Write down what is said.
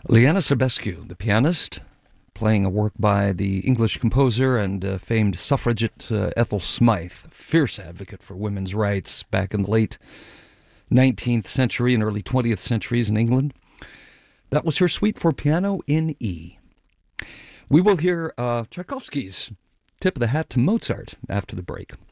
Liana Sebescu, the pianist, playing a work by the English composer and famed suffragette Ethel Smythe, a fierce advocate for women's rights back in the late 19th century and early 20th centuries in England. That was her suite for piano in E. We will hear Tchaikovsky's Tip of the Hat to Mozart after the break.